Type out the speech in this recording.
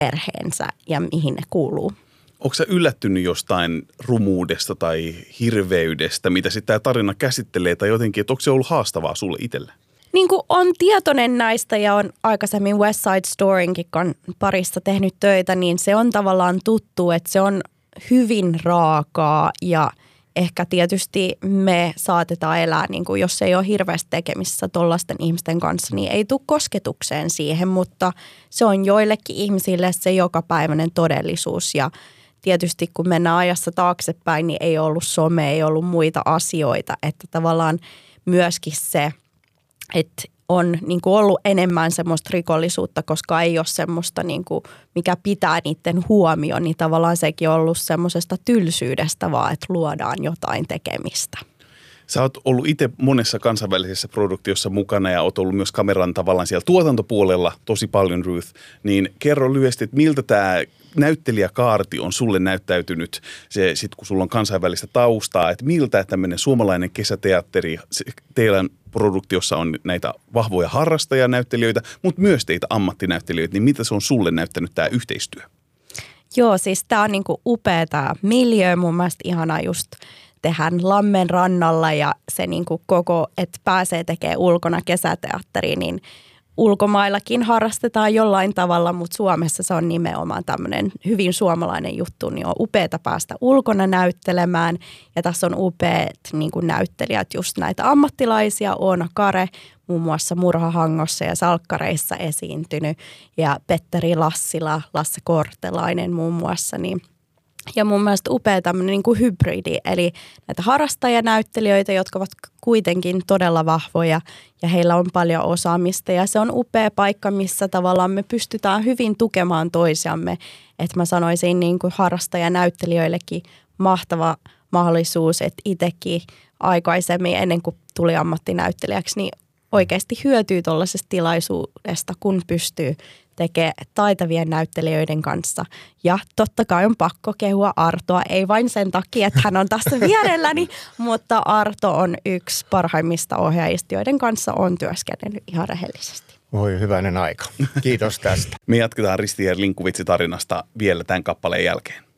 perheensä ja mihin ne kuuluu. Onko sä yllättynyt jostain rumuudesta tai hirveydestä, mitä sitten tämä tarina käsittelee, tai jotenkin, että onko se ollut haastavaa sulle itselle? Niin kuin on tietoinen näistä ja on aikaisemmin West Side Storynkin parissa tehnyt töitä, niin se on tavallaan tuttu, että se on hyvin raakaa ja ehkä tietysti me saatetaan elää, niin kuin jos ei ole hirveästi tekemisissä tollaisten ihmisten kanssa, niin ei tule kosketukseen siihen, mutta se on joillekin ihmisille se jokapäiväinen todellisuus ja tietysti kun mennään ajassa taaksepäin, niin ei ollut some, ei ollut muita asioita, että tavallaan myöskin se, että on niin kuin ollut enemmän semmoista rikollisuutta, koska ei ole semmoista, niin kuin, mikä pitää niiden huomioon, niin tavallaan sekin on ollut semmoisesta tylsyydestä vaan, että luodaan jotain tekemistä. Sä oot ollut itse monessa kansainvälisessä produktiossa mukana ja oot ollut myös kameran tavallaan siellä tuotantopuolella tosi paljon, Ruth. Niin kerro lyhyesti, että miltä tämä näyttelijäkaarti on sulle näyttäytynyt, se sit kun sulla on kansainvälistä taustaa, että miltä tämmöinen suomalainen kesäteatteri, teidän produktiossa on näitä vahvoja harrastajanäyttelijöitä, mutta myös teitä ammattinäyttelijöitä, niin mitä se on sulle näyttänyt tämä yhteistyö? Joo, siis tämä on niinku upea tämä miljöö, mun mielestä ihanaa just tehdään Lammen rannalla ja se niinku koko, että pääsee tekemään ulkona kesäteatteriin, niin ulkomaillakin harrastetaan jollain tavalla, mutta Suomessa se on nimenomaan tämmöinen hyvin suomalainen juttu, niin on upeata päästä ulkona näyttelemään. Ja tässä on upeat niin kuin näyttelijät, just näitä ammattilaisia, Oona Kare, muun muassa Murhahangossa ja Salkkareissa esiintynyt, ja Petteri Lassila, Lasse Kortelainen muun muassa, niin ja mun mielestä upea tämmöinen niin kuin hybridi, eli näitä harrastajanäyttelijöitä, jotka ovat kuitenkin todella vahvoja ja heillä on paljon osaamista. Ja se on upea paikka, missä tavallaan me pystytään hyvin tukemaan toisiamme. Että mä sanoisin niin kuin harrastajanäyttelijöillekin mahtava mahdollisuus, että itsekin aikaisemmin ennen kuin tuli ammattinäyttelijäksi, niin oikeasti hyötyy tuollaisesta tilaisuudesta, kun pystyy tekee taitavien näyttelijöiden kanssa. Ja totta kai on pakko kehua Artoa, ei vain sen takia, että hän on tässä vierelläni, mutta Arto on yksi parhaimmista ohjaajista, joiden kanssa on työskennellyt ihan rehellisesti. Voi hyvänen aika. Kiitos tästä. Me jatketaan Risti ja Linkuvitsi tarinasta vielä tämän kappaleen jälkeen.